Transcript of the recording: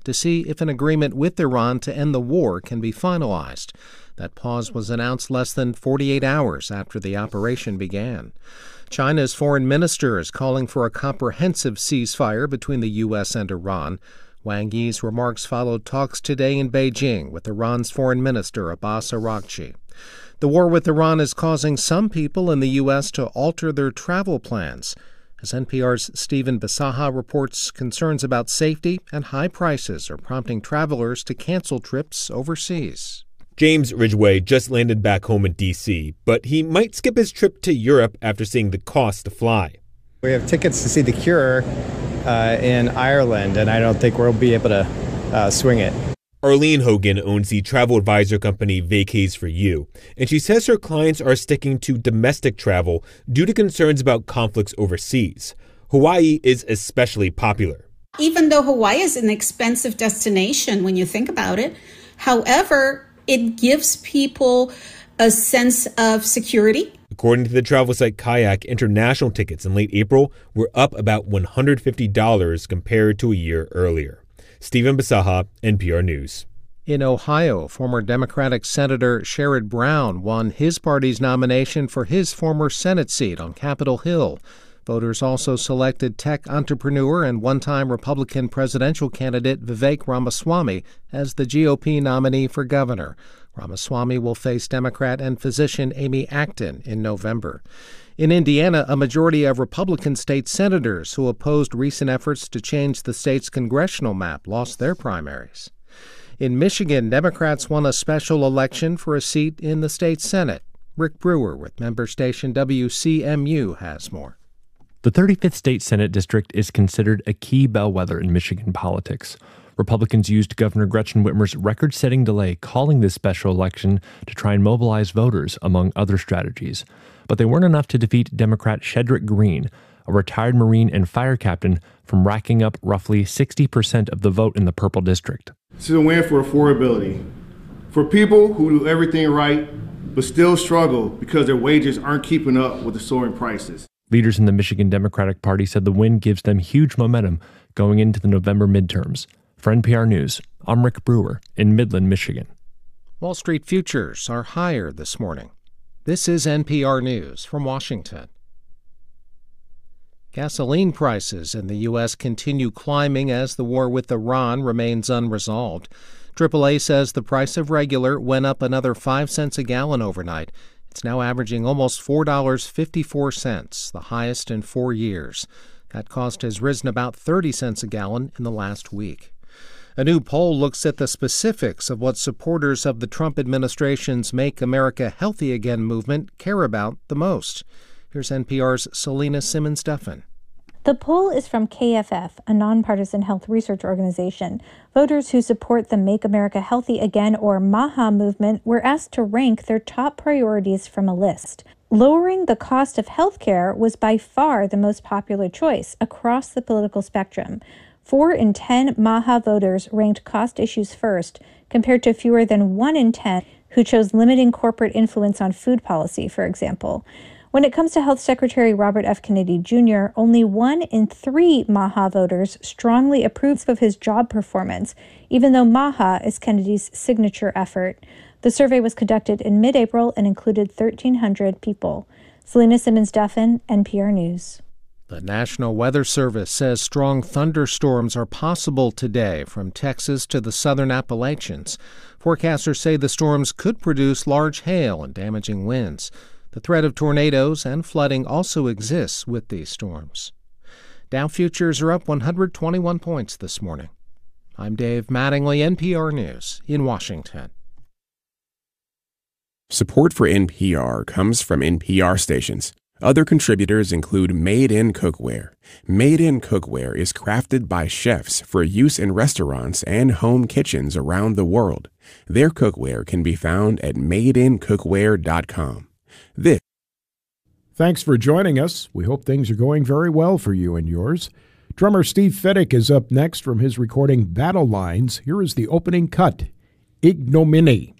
to see if an agreement with Iran to end the war can be finalized. That pause was announced less than 48 hours after the operation began. China's foreign minister is calling for a comprehensive ceasefire between the U.S. and Iran. Wang Yi's remarks followed talks today in Beijing with Iran's foreign minister Abbas Araghchi. The war with Iran is causing some people in the U.S. to alter their travel plans. As NPR's Stephen Bisaha reports, concerns about safety and high prices are prompting travelers to cancel trips overseas. James Ridgway just landed back home in D.C., but he might skip his trip to Europe after seeing the cost to fly. We have tickets to see The Cure in Ireland, and I don't think we'll be able to swing it. Arlene Hogan owns the travel advisor company Vacays for You, and she says her clients are sticking to domestic travel due to concerns about conflicts overseas. Hawaii is especially popular. Even though Hawaii is an expensive destination when you think about it, however, it gives people a sense of security. According to the travel site Kayak, international tickets in late April were up about $150 compared to a year earlier. Stephen Bisaha, NPR News. In Ohio, former Democratic Senator Sherrod Brown won his party's nomination for his former Senate seat on Capitol Hill. Voters also selected tech entrepreneur and one-time Republican presidential candidate Vivek Ramaswamy as the GOP nominee for governor. Ramaswamy will face Democrat and physician Amy Acton in November. In Indiana, a majority of Republican state senators who opposed recent efforts to change the state's congressional map lost their primaries. In Michigan, Democrats won a special election for a seat in the state Senate. Rick Brewer with member station WCMU has more. The 35th State Senate District is considered a key bellwether in Michigan politics. Republicans used Governor Gretchen Whitmer's record-setting delay calling this special election to try and mobilize voters, among other strategies. But they weren't enough to defeat Democrat Shedrick Green, a retired Marine and fire captain, from racking up roughly 60% of the vote in the Purple District. This is a win for affordability, for people who do everything right but still struggle because their wages aren't keeping up with the soaring prices. Leaders in the Michigan Democratic Party said the win gives them huge momentum going into the November midterms. For NPR News, I'm Rick Brewer in Midland, Michigan. Wall Street futures are higher this morning. This is NPR News from Washington. Gasoline prices in the U.S. continue climbing as the war with Iran remains unresolved. AAA says the price of regular went up another 5 cents a gallon overnight. It's now averaging almost $4.54, the highest in 4 years. That cost has risen about 30 cents a gallon in the last week. A new poll looks at the specifics of what supporters of the Trump administration's Make America Healthy Again movement care about the most. Here's NPR's Selena Simmons-Duffin. The poll is from KFF, a nonpartisan health research organization. Voters who support the Make America Healthy Again, or MAHA movement, were asked to rank their top priorities from a list. Lowering the cost of health care was by far the most popular choice across the political spectrum. 4 in 10 MAHA voters ranked cost issues first, compared to fewer than 1 in 10 who chose limiting corporate influence on food policy, for example. When it comes to Health Secretary Robert F. Kennedy Jr., only 1 in 3 MAHA voters strongly approves of his job performance, even though MAHA is Kennedy's signature effort. The survey was conducted in mid-April and included 1,300 people. Selena Simmons-Duffin, NPR News. The National Weather Service says strong thunderstorms are possible today from Texas to the southern Appalachians. Forecasters say the storms could produce large hail and damaging winds. The threat of tornadoes and flooding also exists with these storms. Dow futures are up 121 points this morning. I'm Dave Mattingly, NPR News in Washington. Support for NPR comes from NPR stations. Other contributors include Made in Cookware. Made in Cookware is crafted by chefs for use in restaurants and home kitchens around the world. Their cookware can be found at madeincookware.com. Thanks for joining us. We hope things are going very well for you and yours. Drummer Steve Fiddick is up next from his recording Battle Lines. Here is the opening cut, Ignominy.